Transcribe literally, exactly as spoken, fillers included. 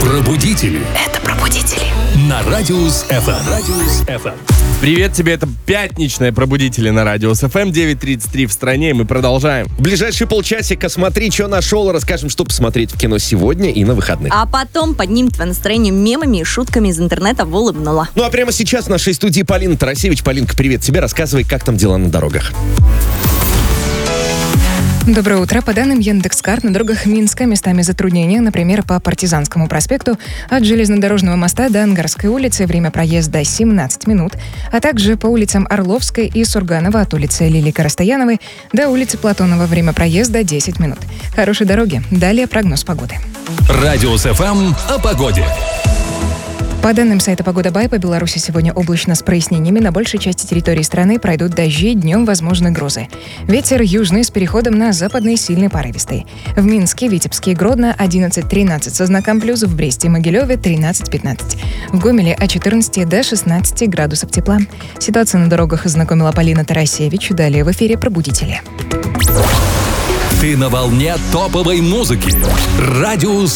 Пробудители. Это пробудители. На Радиус эф эм. Радиус эф эм. Привет тебе, это пятничные пробудители на Радиус эф эм, девять тридцать три в стране, и мы продолжаем. В ближайшие полчасика смотри, что нашел, расскажем, что посмотреть в кино сегодня и на выходных. А потом поднимем твое настроение мемами и шутками из интернета в улыбнула. Ну а прямо сейчас в нашей студии Полина Тарасевич. Полинка, привет тебе, рассказывай, как там дела на дорогах. Доброе утро. По данным Яндекс.Карт, на дорогах Минска местами затруднения, например, по Партизанскому проспекту от железнодорожного моста до Ангарской улицы время проезда семнадцать минут, а также по улицам Орловской и Сурганова от улицы Лилии Коростаяновой до улицы Платонова время проезда десять минут. Хорошей дороги. Далее прогноз погоды. Радиус эф эм о погоде. По данным сайта «Погода Бай», по Беларуси сегодня облачно с прояснениями. На большей части территории страны пройдут дожди, днем возможны грозы. Ветер южный с переходом на западный сильный порывистый. В Минске, Витебске и Гродно одиннадцать тринадцать со знаком плюс, в Бресте и Могилеве тринадцать пятнадцать. В Гомеле от четырнадцати до шестнадцати градусов тепла. Ситуацию на дорогах ознакомила Полина Тарасевич. Далее в эфире «Пробудители». Ты на волне топовой музыки. Радиус